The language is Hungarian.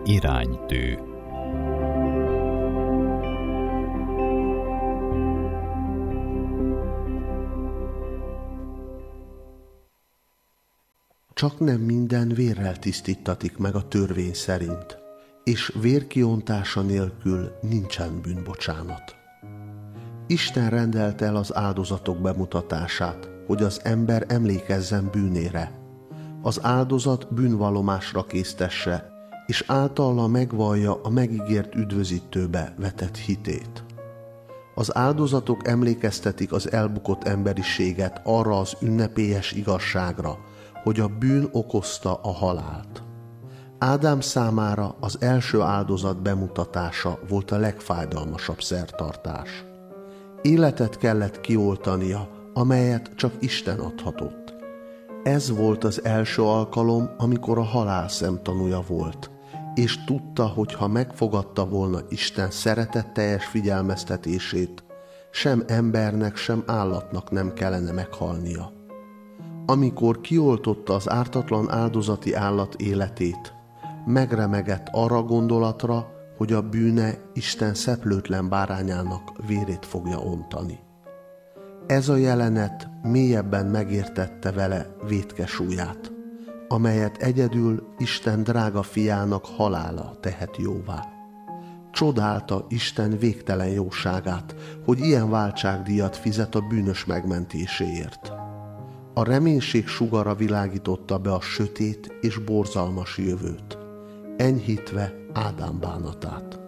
Iránytű. Csak nem minden vérrel tisztítatik meg a törvény szerint, és vérkiontása nélkül nincsen bűnbocsánat. Isten rendelte el az áldozatok bemutatását, hogy az ember emlékezzen bűnére. Az áldozat bűnvallomásra késztesse, és általa megvallja a megígért üdvözítőbe vetett hitét. Az áldozatok emlékeztetik az elbukott emberiséget arra az ünnepélyes igazságra, hogy a bűn okozta a halált. Ádám számára az első áldozat bemutatása volt a legfájdalmasabb szertartás. Életet kellett kioltania, amelyet csak Isten adhatott. Ez volt az első alkalom, amikor a halál szemtanúja volt, és tudta, hogy ha megfogadta volna Isten szeretetteljes figyelmeztetését, sem embernek, sem állatnak nem kellene meghalnia. Amikor kioltotta az ártatlan áldozati állat életét, megremegett arra gondolatra, hogy a bűne Isten szeplőtlen bárányának vérét fogja ontani. Ez a jelenet mélyebben megértette vele vétkesúlyát, amelyet egyedül Isten drága fiának halála tehet jóvá. Csodálta Isten végtelen jóságát, hogy ilyen váltságdíjat fizet a bűnös megmentéséért. A reménység sugara világította be a sötét és borzalmas jövőt, enyhítve Ádám bánatát.